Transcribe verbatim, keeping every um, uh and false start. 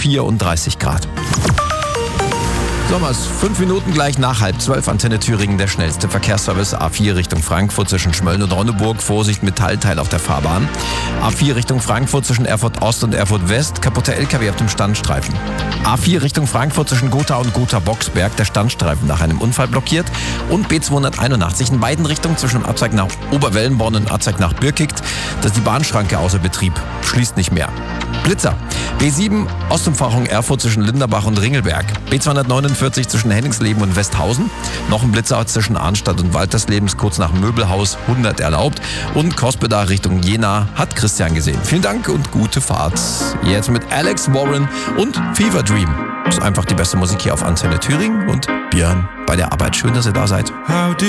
vierunddreißig Grad. Sommers, fünf Minuten gleich nach halb zwölf, Antenne Thüringen, der schnellste Verkehrsservice. A vier Richtung Frankfurt zwischen Schmölln und Ronneburg, Vorsicht Metallteil auf der Fahrbahn. A vier Richtung Frankfurt zwischen Erfurt Ost und Erfurt West, kaputter L K W auf dem Standstreifen. A vier Richtung Frankfurt zwischen Gotha und Gotha-Boxberg, der Standstreifen nach einem Unfall blockiert. Und B zweihunderteinundachtzig in beiden Richtungen zwischen dem Abzweig nach Oberwellenborn und Abzweig nach Birkigt, dass die Bahnschranke außer Betrieb, schließt nicht mehr. Blitzer. B sieben, Ostumfahrung Erfurt zwischen Linderbach und Ringelberg. B zweihundertneunundvierzig zwischen Henningsleben und Westhausen. Noch ein Blitzer zwischen Arnstadt und Walterslebens, kurz nach Möbelhaus, hundert erlaubt. Und Cospeda Richtung Jena hat Christian gesehen. Vielen Dank und gute Fahrt. Jetzt mit Alex Warren und Fever Dream. Das ist einfach die beste Musik hier auf Antenne Thüringen und Björn bei der Arbeit. Schön, dass ihr da seid.